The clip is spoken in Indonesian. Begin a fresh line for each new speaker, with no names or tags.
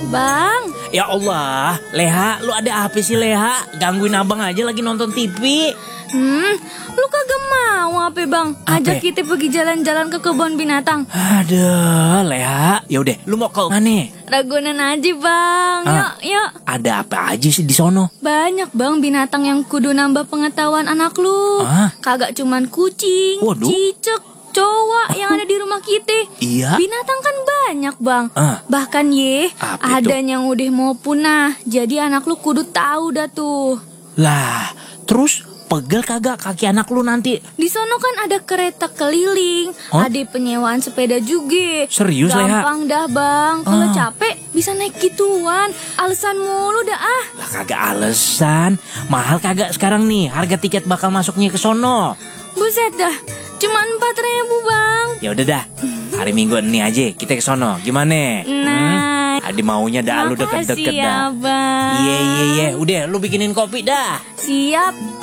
Bang.
Ya Allah, Leha, lu ada apa sih Leha? Gangguin abang aja lagi nonton TV.
Lu kagak mau apa bang? Ajak kita pergi jalan-jalan ke kebun binatang.
Aduh, Leha, yaudah, lu mau ke mana?
Ragunan aja bang, yuk.
Ada apa aja sih di sono?
Banyak bang binatang yang kudu nambah pengetahuan anak lu. Kagak cuman kucing, cicak, cowok yang ada di rumah kita.
Iya.
Binatang kan banyak bang. Bahkan ada yang udah mau punah. Jadi anak lu kudu tahu dah tuh.
Lah, terus pegel kagak kaki anak lu nanti?
Di sono kan ada kereta keliling, ada penyewaan sepeda juga.
Serius Leha?
Gampang dah bang. Kalau capek bisa naik gituan. Alasan mulu dah ah.
Lah kagak alasan. Mahal kagak sekarang nih harga tiket bakal masuknya ke sono?
Buset dah, cuma 4.000 bang.
Ya udah dah, hari Minggu ini aja kita ke sono. Gimana?
Nah,
Adi maunya dah lu deket-deket dah.
Makasih ya bang.
Iya. Udah, lu bikinin kopi dah.
Siap.